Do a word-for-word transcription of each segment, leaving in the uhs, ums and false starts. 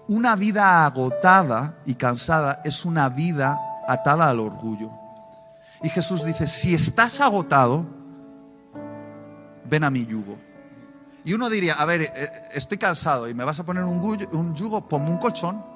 Una vida agotada y cansada es una vida atada al orgullo. Y Jesús dice, si estás agotado, ven a mi yugo. Y uno diría, a ver, estoy cansado y me vas a poner un yugo, un yugo, ponme un colchón.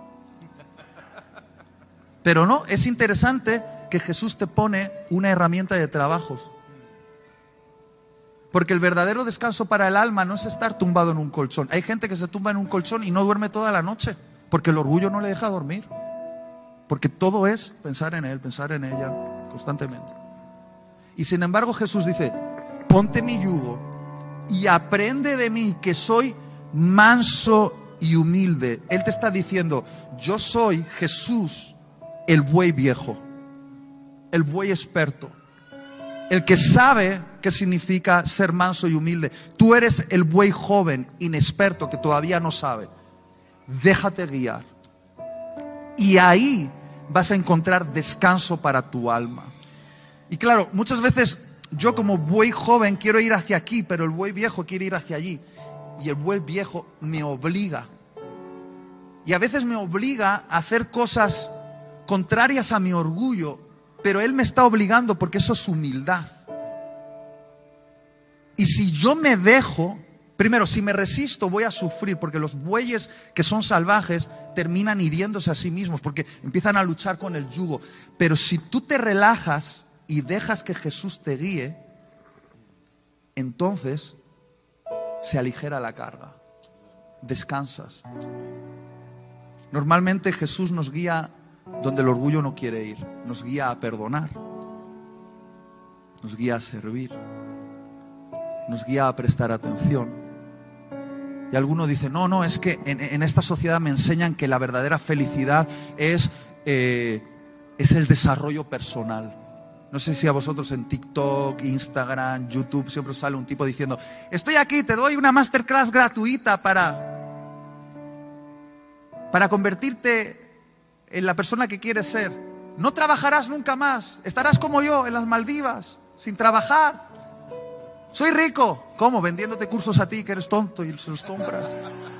Pero no, es interesante que Jesús te pone una herramienta de trabajos. Porque el verdadero descanso para el alma no es estar tumbado en un colchón. Hay gente que se tumba en un colchón y no duerme toda la noche, porque el orgullo no le deja dormir. Porque todo es pensar en él, pensar en ella constantemente. Y sin embargo Jesús dice, ponte mi yugo y aprende de mí, que soy manso y humilde. Él te está diciendo, yo soy Jesús, el buey viejo, el buey experto, el que sabe qué significa ser manso y humilde. Tú eres el buey joven, inexperto, que todavía no sabe. Déjate guiar. Y ahí vas a encontrar descanso para tu alma. Y claro, muchas veces yo como buey joven quiero ir hacia aquí, pero el buey viejo quiere ir hacia allí. Y el buey viejo me obliga. Y a veces me obliga a hacer cosas contrarias a mi orgullo, pero él me está obligando porque eso es humildad. Y si yo me dejo, primero, si me resisto voy a sufrir, porque los bueyes que son salvajes terminan hiriéndose a sí mismos, porque empiezan a luchar con el yugo. Pero si tú te relajas y dejas que Jesús te guíe, entonces se aligera la carga, descansas. Normalmente Jesús nos guía donde el orgullo no quiere ir, nos guía a perdonar, nos guía a servir, nos guía a prestar atención. Y alguno dice, no, no, es que en, en esta sociedad me enseñan que la verdadera felicidad es, eh, es el desarrollo personal. No sé si a vosotros en TikTok, Instagram, YouTube siempre os sale un tipo diciendo, estoy aquí, te doy una masterclass gratuita para, para convertirte en la persona que quieres ser. No trabajarás nunca más, estarás como yo en las Maldivas, sin trabajar. Soy rico. ¿Cómo? Vendiéndote cursos a ti, que eres tonto y se los compras.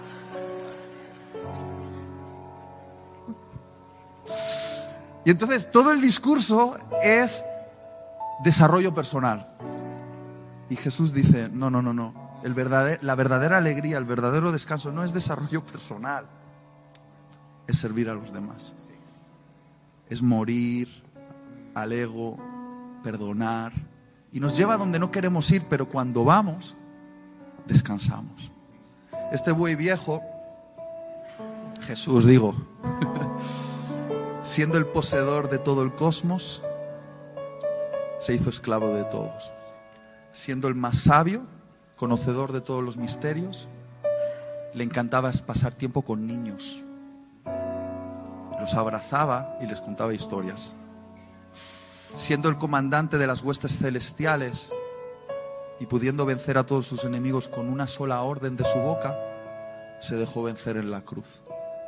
Y entonces todo el discurso es desarrollo personal. Y Jesús dice, no, no, no, no. El verdader, la verdadera alegría, el verdadero descanso no es desarrollo personal, es servir a los demás. Es morir al ego, perdonar. Y nos lleva a donde no queremos ir, pero cuando vamos, descansamos. Este buey viejo, Jesús digo, siendo el poseedor de todo el cosmos, se hizo esclavo de todos. Siendo el más sabio, conocedor de todos los misterios, le encantaba pasar tiempo con niños. Los abrazaba y les contaba historias. Siendo el comandante de las huestes celestiales y pudiendo vencer a todos sus enemigos con una sola orden de su boca, se dejó vencer en la cruz.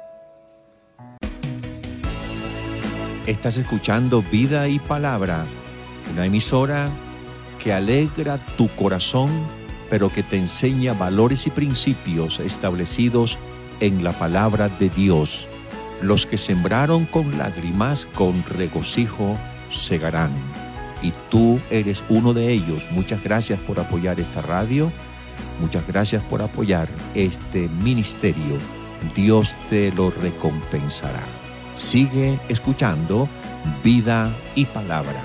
Estás escuchando Vida y Palabra, una emisora que alegra tu corazón, pero que te enseña valores y principios establecidos en la palabra de Dios. Los que sembraron con lágrimas, con regocijo segarán. Y tú eres uno de ellos. Muchas gracias por apoyar esta radio. Muchas gracias por apoyar este ministerio. Dios te lo recompensará. Sigue escuchando Vida y Palabra.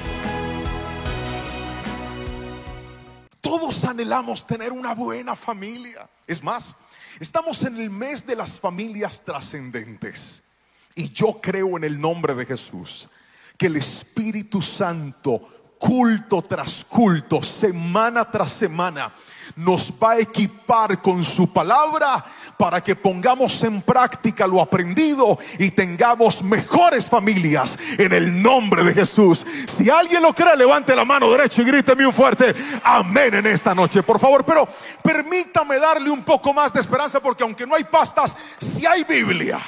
Todos anhelamos tener una buena familia. Es más, estamos en el mes de las familias trascendentes. Y yo creo en el nombre de Jesús que el Espíritu Santo, culto tras culto, semana tras semana, nos va a equipar con su palabra para que pongamos en práctica lo aprendido y tengamos mejores familias en el nombre de Jesús. Si alguien lo cree, levante la mano derecha y gríteme un fuerte amén en esta noche, por favor. Pero permítame darle un poco más de esperanza, porque aunque no hay pastas, sí hay Biblia.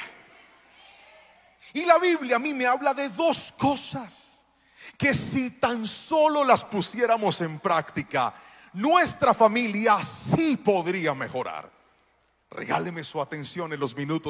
Y la Biblia a mí me habla de dos cosas que si tan solo las pusiéramos en práctica, nuestra familia sí podría mejorar. Regáleme su atención en los minutos